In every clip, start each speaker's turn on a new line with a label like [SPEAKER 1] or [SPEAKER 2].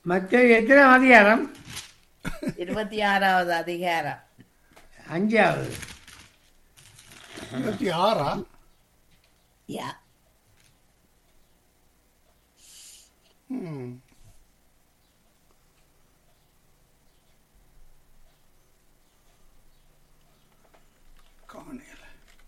[SPEAKER 1] மற்ற எத்தனை அதிகாரம்?
[SPEAKER 2] 26வது அதிகாரம்.
[SPEAKER 1] 5வது.
[SPEAKER 3] 26ஆ?
[SPEAKER 2] யா.
[SPEAKER 3] காணையில்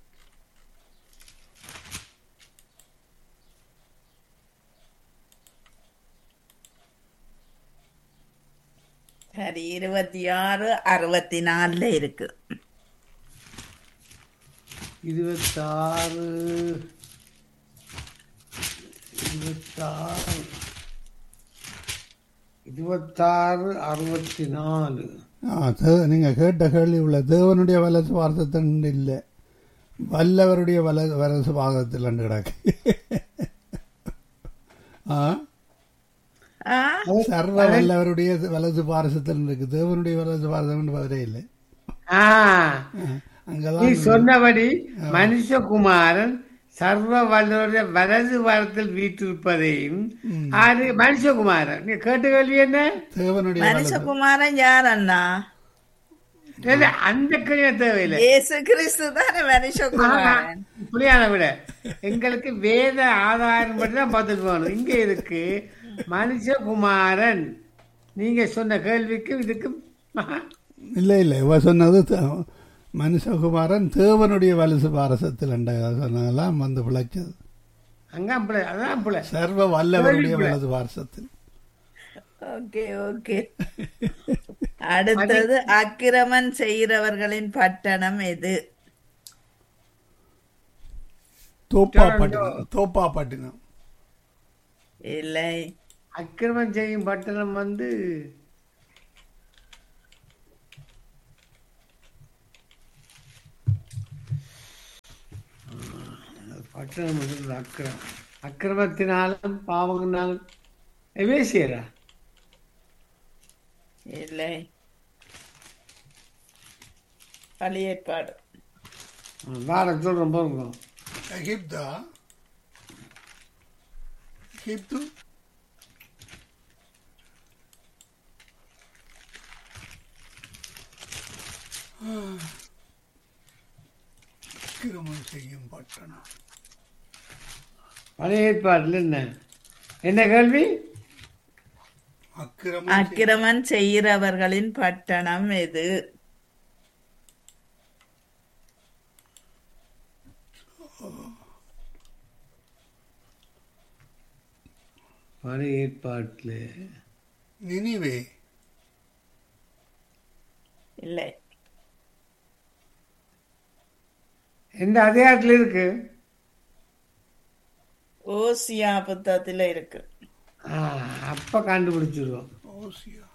[SPEAKER 2] சரி, 26, 64 இருக்கு.
[SPEAKER 1] 26 26 26 64.
[SPEAKER 3] நீங்கள் கேட்ட கேள்வி உள்ள தேவனுடைய வலசு வாரத்தன் இல்லை, வல்லவருடைய வலசு பாகத்தில் கிடக்கு. சர்வ வல்லவருடைய வலது பாரசத்தில் இருக்கு, தேவனுடைய வலது பாரசம் வரே இல்லை.
[SPEAKER 1] நீ சொன்னபடி மனுஷகுமாரன் சர்வ வல்லவருடைய வலது வாரத்தில் வீட்டிருப்பதையும் மனுஷகுமாரன். நீ கேட்ட கேள்வி என்ன?
[SPEAKER 3] தேவனுடைய
[SPEAKER 2] மனுஷகுமாரன் யார் அண்ணா?
[SPEAKER 1] அந்த கேள்வி தேவையில்லை.
[SPEAKER 2] இயேசு கிறிஸ்து தானே மனுஷகுமாரன்.
[SPEAKER 1] புரியாத விட எங்களுக்கு வேத ஆதாரம் பற்றி தான் பார்த்துட்டு போகணும். இங்க இருக்கு மனுஷகுமாரன். நீங்க சொன்ன கேள்விக்கும் இதுக்கும்
[SPEAKER 3] இல்லை இல்லை, இவ சொன்னது மனுஷகுமாரன் தேவனுடைய வலசு பாரசத்தில் சொன்னதெல்லாம் வந்து பிழைச்சது.
[SPEAKER 1] அதான்
[SPEAKER 3] சர்வ வல்லவருடைய வலது பாரசத்தில்.
[SPEAKER 2] Okay okay. அடுத்தது, அக்கிரமம் செய்கிறவர்களின் பட்டணம் எது?
[SPEAKER 3] தோப்பாப்பட்டினம்.
[SPEAKER 2] இல்லை.
[SPEAKER 1] அக்கிரமம் செய்யும் பட்டணம் வந்து பட்டணம் அக்கிரமத்தினாலும் பாவங்களாலும் எபேசியரா?
[SPEAKER 2] இல்லை. பழைய ஏற்பாடு.
[SPEAKER 1] வாரம் சொல்றோம் போங்க.
[SPEAKER 3] அக்கிரமம் செய்யும் பட்டணம்.
[SPEAKER 1] பழைய ஏற்பாடுல என்ன கேள்வி?
[SPEAKER 2] அக்கிரமம் செய்கிறவர்களின் பட்டணம் எது?
[SPEAKER 1] பழைய ஏற்பாட்டுல
[SPEAKER 3] நினிவே.
[SPEAKER 2] இல்லை.
[SPEAKER 1] எந்த அதிகாரத்துல இருக்கு?
[SPEAKER 2] ஓசியா புத்தகத்துல இருக்கு.
[SPEAKER 1] அப்ப கண்டுபிடிச்சிருவோம்.
[SPEAKER 3] ஓசியா.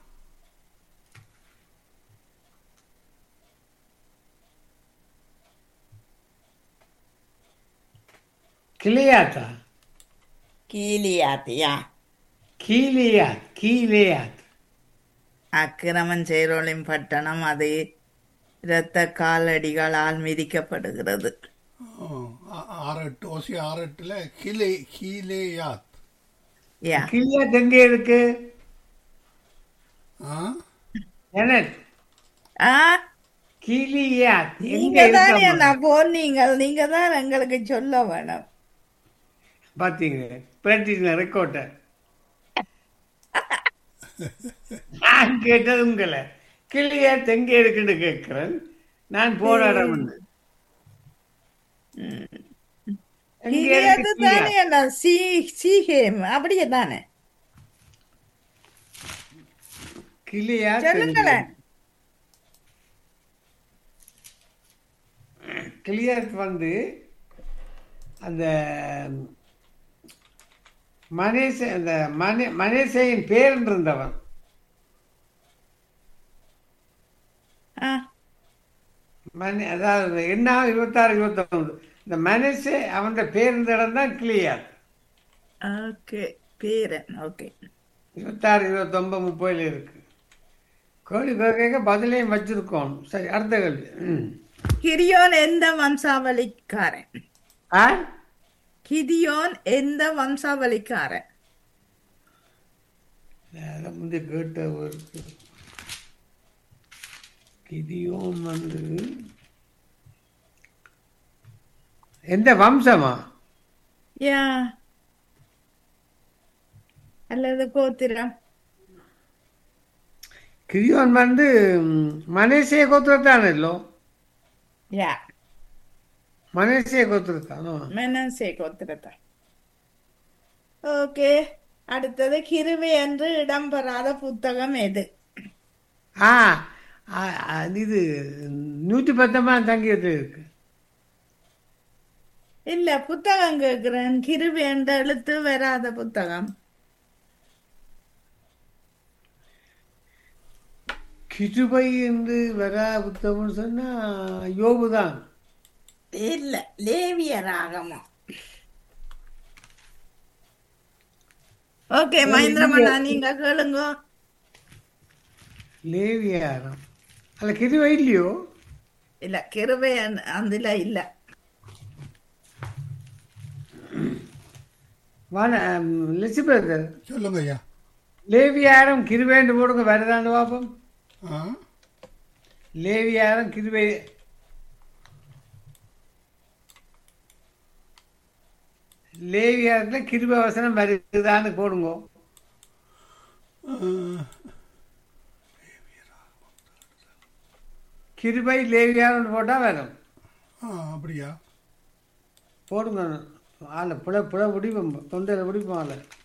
[SPEAKER 1] கிளியாத்தா?
[SPEAKER 2] கீலியாத்தியா?
[SPEAKER 1] கீலியாத்.
[SPEAKER 2] அக்கிரமம் செய்கிறவர்களின் பட்டணம் அது இரத்த காலடிகளால் மிதிக்கப்படுகிறது.
[SPEAKER 3] 6:8 கீலேயாத்.
[SPEAKER 1] கிளியாத் எங்க இருக்கு? கிளியாத்
[SPEAKER 2] நீங்க தானே நான் போனீங்க, நீங்க தான் எங்களுக்கு சொல்ல வேணும்.
[SPEAKER 1] பாத்தீங்க ரெக்கார்ட. நான் கேட்டது உங்களை கிளியாத் எங்க இருக்குன்னு கேட்கிறேன். நான் போராடம்
[SPEAKER 2] அப்படியே தானே
[SPEAKER 1] கிளியாத் வந்து அந்த மனேசையின் பேர் இருந்தவன். அதாவது என்ன 26, 29 இந்த மனசே அவன் பேர் இருந்த இடம் தான் கிளியாத். 26, 29, 30 இருக்கு. கோழி கேட்க பதிலையும் வச்சிருக்கோம். சரி, அடுத்த கேள்வி.
[SPEAKER 2] கிதியோன் எந்த வம்சாவளிக்காரன்? கிதியோன் எந்த வம்சாவளிக்காரன்?
[SPEAKER 1] அதை முந்தைய கேட்டவருக்கு கிதியோன் வந்து எந்த வம்சமா?
[SPEAKER 2] யா அல்லது கோத்திரம்.
[SPEAKER 1] கிதியோன் வந்து மனேசிய கோத்திரத்தானല്ലോ.
[SPEAKER 2] யா
[SPEAKER 1] மனேசிய கோத்திரத்தானோ?
[SPEAKER 2] மெனசே கோத்திரத்தான். ஓகே, அடுத்தது கிருபை என்று இடம்பெறாத புத்தகம் எது?
[SPEAKER 1] ஆ இது 119 சங்கீதத்தில் இருக்கு.
[SPEAKER 2] இல்ல, புத்தகம் கேட்கிறேன். கிருபை என்ற எழுத்து வராத புத்தகம்.
[SPEAKER 1] கிருபை என்று வரா புத்தகம்னு சொன்னா யோபு தான்.
[SPEAKER 2] இல்ல, லேவிய ராகமம். ஓகே மகேந்திரமண்ணா, நீங்க கேளுங்க.
[SPEAKER 1] லேவியாரம் அல்ல கிருபை இல்லையோ?
[SPEAKER 2] இல்ல, கிருபை அதுல இல்ல.
[SPEAKER 1] லிசிபெத்
[SPEAKER 3] சொல்லுங்க ஐயா.
[SPEAKER 1] லேவியாரம் கிருபைன்னு போடுங்க, வருதான்னு பாப்போம்.
[SPEAKER 3] ஆ
[SPEAKER 1] லேவியாரம் கிருபை லேவியாரத்தில் கிருபை வசனம் வருதான்னு போடுங்க. கிருபை லேவியாரம்னு போட்டால் வரும்.
[SPEAKER 3] அப்படியா?
[SPEAKER 1] போடுங்க. ஆளை புல புல பிடிப்போம், தொண்டையில் பிடிப்போம் ஆளை.